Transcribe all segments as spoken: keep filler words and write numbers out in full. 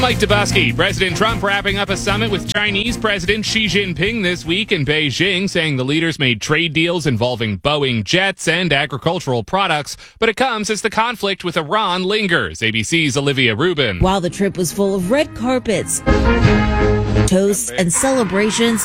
Mike Dubusky. President Trump wrapping up a summit with Chinese President Xi Jinping this week in Beijing, saying the leaders made trade deals involving Boeing jets and agricultural products, but it comes as the conflict with Iran lingers. A B C's Olivia Rubin. While the trip was full of red carpets, toasts, and celebrations,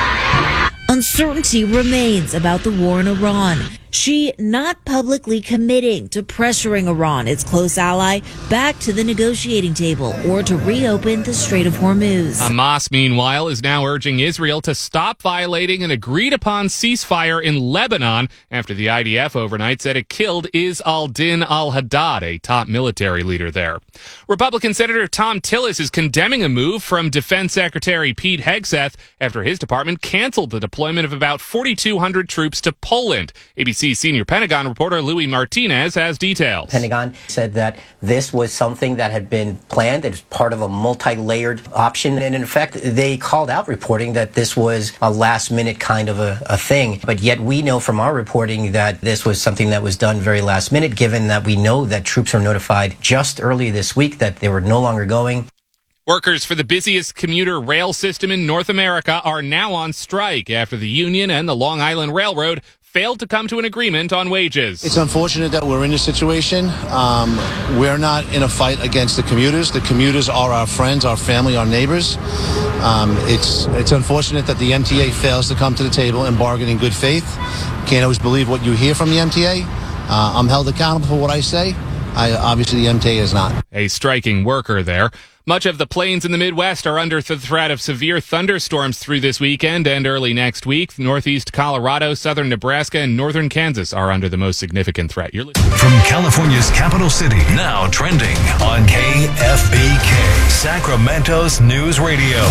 uncertainty remains about the war in Iran. Xi not publicly committing to pressuring Iran, its close ally, back to the negotiating table or to reopen the Strait of Hormuz. Hamas, meanwhile, is now urging Israel to stop violating an agreed-upon ceasefire in Lebanon after the I D F overnight said it killed Izz al-Din al-Haddad, a top military leader there. Republican Senator Tom Tillis is condemning a move from Defense Secretary Pete Hegseth after his department canceled the deployment of about forty-two hundred troops to Poland. A B C senior Pentagon reporter Louis Martinez has details. Pentagon said that this was something that had been planned. It was part of a multi-layered option. And in fact, they called out reporting that this was a last-minute kind of a, a thing. But yet we know from our reporting that this was something that was done very last minute, given that we know that troops were notified just early this week that they were no longer going. Workers for the busiest commuter rail system in North America are now on strike after the union and the Long Island Railroad failed to come to an agreement on wages. It's unfortunate that we're in this situation. Um, we're not in a fight against the commuters. The commuters are our friends, our family, our neighbors. Um, it's it's unfortunate that the M T A fails to come to the table and bargain in good faith. Can't always believe what you hear from the M T A. Uh, I'm held accountable for what I say. I, obviously, the M T A is not. A striking worker there. Much of the plains in the Midwest are under the threat of severe thunderstorms through this weekend and early next week. Northeast Colorado, southern Nebraska, and northern Kansas are under the most significant threat. You're listening. From California's capital city, now trending on K F B K, Sacramento's News Radio.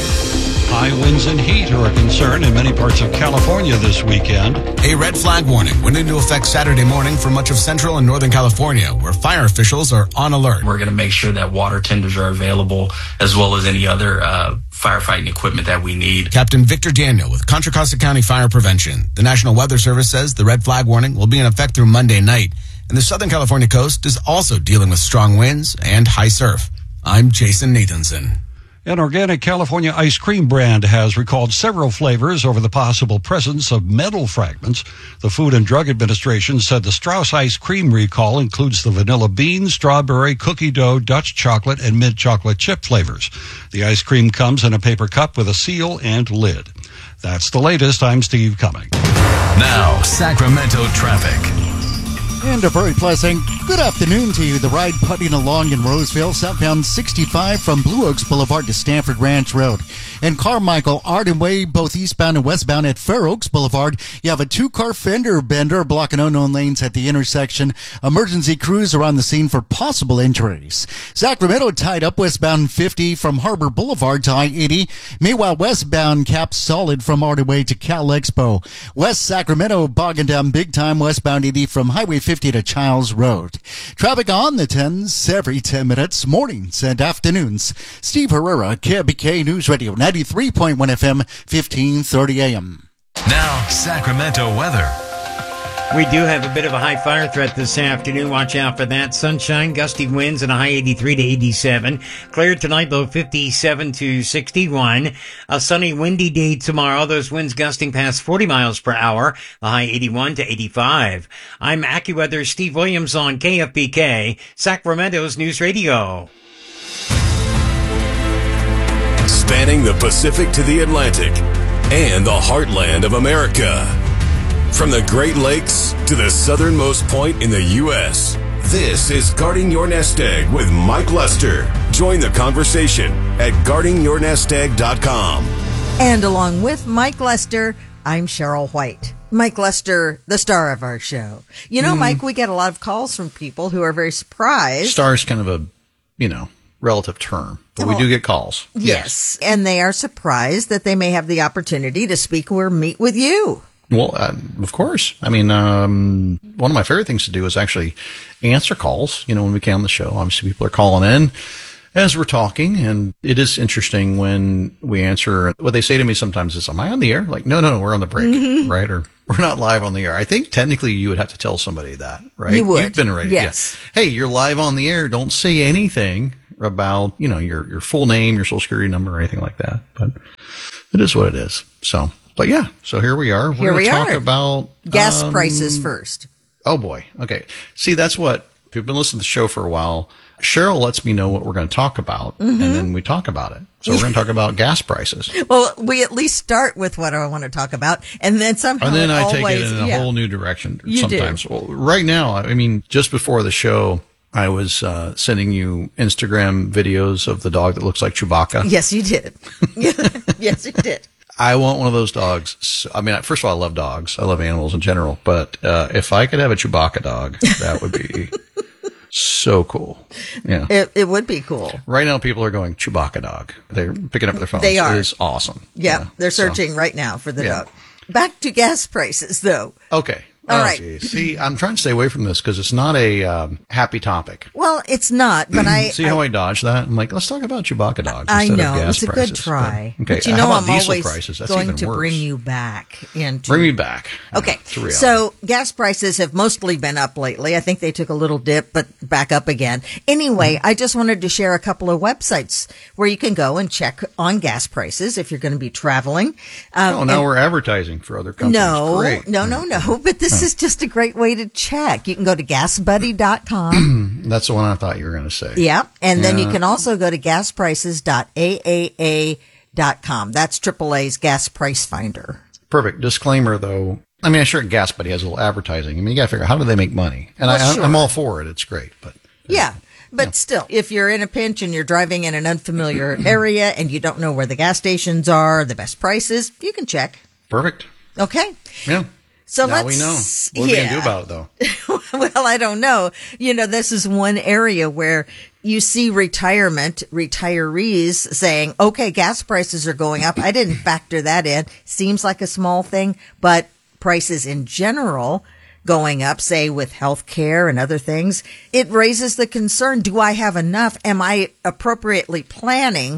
High winds and heat are a concern in many parts of California this weekend. A red flag warning went into effect Saturday morning for much of central and northern California, where fire officials are on alert. We're going to make sure that water tenders are available, as well as any other uh, firefighting equipment that we need. Captain Victor Daniel with Contra Costa County Fire Prevention. The National Weather Service says the red flag warning will be in effect through Monday night, and the Southern California coast is also dealing with strong winds and high surf. I'm Jason Nathanson. An organic California ice cream brand has recalled several flavors over the possible presence of metal fragments. The Food and Drug Administration said the Strauss ice cream recall includes the vanilla bean, strawberry, cookie dough, Dutch chocolate, and mint chocolate chip flavors. The ice cream comes in a paper cup with a seal and lid. That's the latest. I'm Steve Cumming. Now, Sacramento traffic. And a very pleasant good afternoon to you. The ride putting along in Roseville, southbound sixty-five from Blue Oaks Boulevard to Stanford Ranch Road. In Carmichael, Arden Way, both eastbound and westbound at Fair Oaks Boulevard, you have a two-car fender bender blocking unknown lanes at the intersection. Emergency crews are on the scene for possible injuries. Sacramento tied up westbound fifty from Harbor Boulevard to I eighty. Meanwhile, westbound caps solid from Arden Way to Cal Expo. West Sacramento bogging down big time westbound eighty from Highway fifty to Childs Road. Traffic on the tens every ten minutes, mornings and afternoons. Steve Herrera, K B K News Radio, ninety-three point one F M, fifteen thirty A M. Now, Sacramento weather. We do have a bit of a high fire threat this afternoon. Watch out for that. Sunshine, gusty winds, and a high eighty-three to eighty-seven. Clear tonight, low fifty-seven to sixty-one. A sunny, windy day tomorrow. Those winds gusting past forty miles per hour. The high eighty-one to eighty-five. I'm AccuWeather Steve Williams on K F B K, Sacramento's News Radio. Spanning the Pacific to the Atlantic and the heartland of America. From the Great Lakes to the southernmost point in the U S, this is Guarding Your Nest Egg with Mike Lester. Join the conversation at guarding your nest egg dot com. And along with Mike Lester, I'm Cheryl White. Mike Lester, the star of our show. You know, mm. Mike, we get a lot of calls from people who are very surprised. Star is kind of a, you know, relative term, but well, we do get calls. Yes. yes. And they are surprised that they may have the opportunity to speak or meet with you. Well, uh, of course. I mean, um, one of my favorite things to do is actually answer calls, you know, when we can on the show. Obviously, people are calling in as we're talking, and it is interesting when we answer. What they say to me sometimes is, am I on the air? Like, no, no, no, we're on the break, mm-hmm. right? Or we're not live on the air. I think technically you would have to tell somebody that, right? You would. You've been ready. Yes. Yeah. Hey, you're live on the air. Don't say anything about, you know, your, your full name, your social security number, or anything like that. But it is what it is. So, but yeah, so here we are. We're Here going we to talk are. about Gas um, prices first. Oh boy. Okay. See, that's what, if you've been listening to the show for a while, Cheryl lets me know what we're going to talk about, Mhm. and then we talk about it. So we're going to talk about gas prices. Well, we at least start with what I want to talk about, and then somehow And then it I always, take it in a yeah. whole new direction You do. sometimes. Well, right now, I mean, just before the show, I was uh, sending you Instagram videos of the dog that looks like Chewbacca. Yes, you did. Yes, you did. I want one of those dogs. So, I mean, first of all, I love dogs. I love animals in general. But uh, if I could have a Chewbacca dog, that would be so cool. Yeah. It, it would be cool. Right now, people are going Chewbacca dog. They're picking up their phones. They are. It is awesome. Yeah, Yeah, they're so- searching right now for the Yeah. dog. Back to gas prices, though. Okay. All oh, right. geez. See, I'm trying to stay away from this because it's not a um, happy topic. Well, it's not, but I. See how I, dodged that? I'm like, let's talk about Chewbacca dogs I instead know of gas it's a prices. good try, But, okay, but you how know about I'm diesel always prices? That's going even to worse. bring you back into. Bring me back. Okay, to reality. so gas prices have mostly been up lately. I think they took a little dip, but back up again. Anyway, Mm-hmm. I just wanted to share a couple of websites where you can go and check on gas prices if you're going to be traveling. Um, oh, now and- we're advertising for other companies. No, Great. no, no, no. But this is just a great way to check. You can go to gas buddy dot com. That's the one I thought you were going to say. Yeah. And then you Yeah. can also go to gas prices dot A A A dot com. That's triple A's gas price finder. Perfect. Disclaimer, though. I mean, I'm sure Gas Buddy has a little advertising. I mean, you got to figure out how do they make money? And Well, I, sure. I'm all for it. It's great. But Yeah. But still, if you're in a pinch and you're driving in an unfamiliar area and you don't know where the gas stations are, the best prices, you can check. perfect. Okay. Yeah. So now let's, we know. What are we going to yeah. do about it, though? Well, I don't know. You know, this is one area where you see retirement retirees saying, okay, gas prices are going up. I didn't factor that in. Seems like a small thing, but prices in general going up, say with health care and other things, it raises the concern. Do I have enough? Am I appropriately planning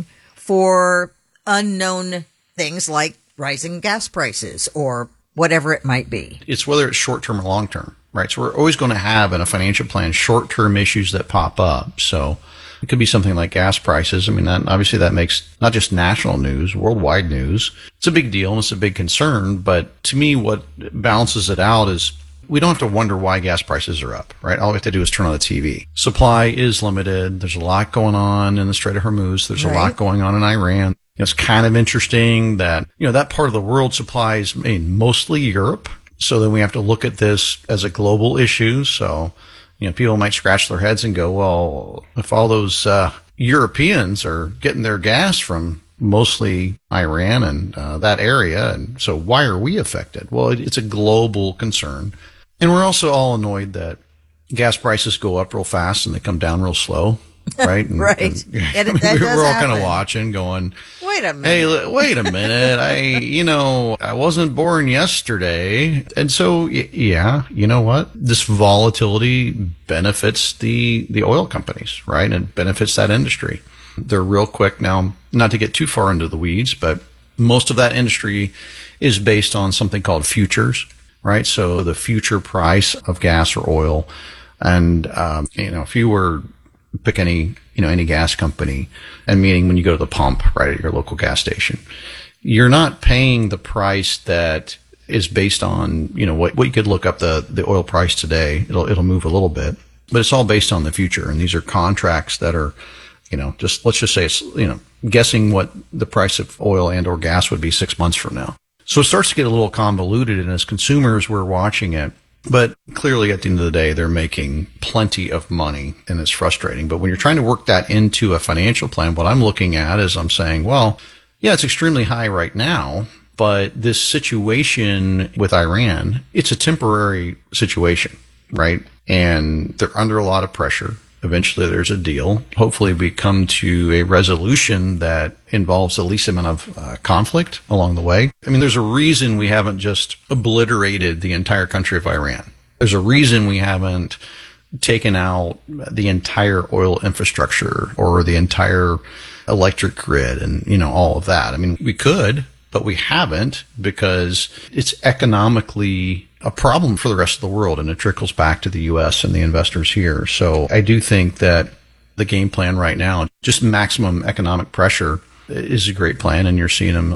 for unknown things like rising gas prices or whatever it might be? It's whether it's short term or long term, right? So we're always going to have in a financial plan short term issues that pop up. So it could be something like gas prices. I mean, that, obviously that makes not just national news, worldwide news. It's a big deal and it's a big concern. But to me, what balances it out is we don't have to wonder why gas prices are up, right? All we have to do is turn on the T V. Supply is limited. There's a lot going on in the Strait of Hormuz. There's a Right. lot going on in Iran. It's kind of interesting that, you know, that part of the world supplies I mean, mostly Europe. So then we have to look at this as a global issue. So, you know, people might scratch their heads and go, well, if all those uh, Europeans are getting their gas from mostly Iran and uh, that area, and so why are we affected? Well, it, it's a global concern. And we're also all annoyed that gas prices go up real fast and they come down real slow. Right. And, Right. and, And it- that we're does all kind of happen. watching going, Wait a minute. hey, li- wait a minute. I, you know, I wasn't born yesterday. And so, y- yeah, you know what? This volatility benefits the, the oil companies, right? And benefits that industry. They're real quick now, not to get too far into the weeds, but most of that industry is based on something called futures, right? So the future price of gas or oil. And, um, you know, if you were pick any, you know, any gas company, and meaning when you go to the pump, right, at your local gas station, you're not paying the price that is based on, you know, what, what you could look up the, the oil price today. It'll, it'll move a little bit, but it's all based on the future. And these are contracts that are, you know, just, let's just say it's, you know, guessing what the price of oil and or gas would be six months from now. So it starts to get a little convoluted. And as consumers, we're watching it. But clearly, at the end of the day, they're making plenty of money, and it's frustrating. But when you're trying to work that into a financial plan, what I'm looking at is I'm saying, well, yeah, it's extremely high right now, but this situation with Iran, it's a temporary situation, right? And they're under a lot of pressure. Eventually, there's a deal. Hopefully, we come to a resolution that involves the least amount of uh, conflict along the way. I mean, there's a reason we haven't just obliterated the entire country of Iran. There's a reason we haven't taken out the entire oil infrastructure or the entire electric grid and, you know, all of that. I mean, we could, but we haven't because it's economically a problem for the rest of the world, and it trickles back to the U S and the investors here. So I do think that the game plan right now. Just maximum economic pressure is a great plan, and you're seeing them